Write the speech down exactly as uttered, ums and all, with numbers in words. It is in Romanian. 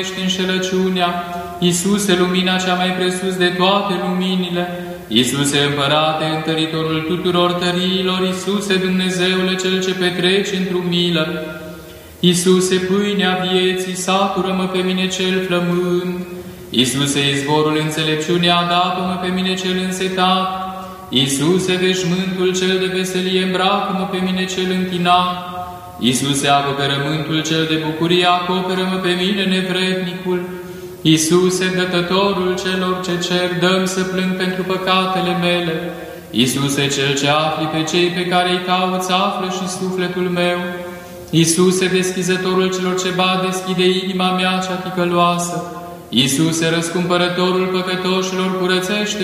ești înșelăciunea, Iisuse, lumina cea mai presus de toate luminile, Iisuse, Împărate, întăritorul tuturor tăriilor, Iisuse, Dumnezeule, Cel ce petreci într-o milă, Iisuse, pâinea vieții, satură-mă pe mine cel flămând, Iisuse, izvorul înțelepciunii, adapă-mă pe mine cel însetat, Iisuse, veșmântul cel de veselie, îmbracă-mă pe mine cel închinat, Iisuse, acoperământul cel de bucurie, acoperă-mă pe mine nevrednicul, Iisuse, dătătorul celor ce cer, dă-mi să plâng pentru păcatele mele, Iisuse, cel ce afli pe cei pe care îi cauți, află și sufletul meu, Iisuse, deschizătorul celor ce bat, deschide inima mea cea ticăloasă, Iisuse, răscumpărătorul păcătoșilor, curățește